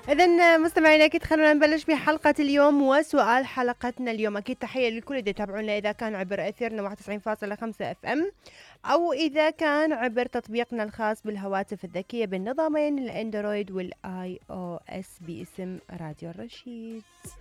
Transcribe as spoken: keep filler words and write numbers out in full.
إذن مستمعينا أكيد خلونا نبلش بحلقة اليوم وسؤال حلقتنا اليوم. أكيد تحية للكل اللي يتابعونا إذا كان عبر أثيرنا واحد وتسعين فاصلة خمسة اف ام أو إذا كان عبر تطبيقنا الخاص بالهواتف الذكية بالنظامين الأندرويد والآي أو إس باسم راديو الرشيد.